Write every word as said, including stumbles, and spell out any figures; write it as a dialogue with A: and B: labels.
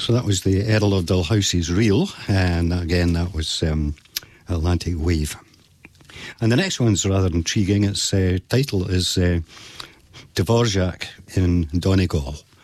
A: So that was the Earl of Dalhousie's Reel, and again that was um, Atlantic Wave. And the next one's rather intriguing. Its uh, title is uh, Dvorak in Donegal.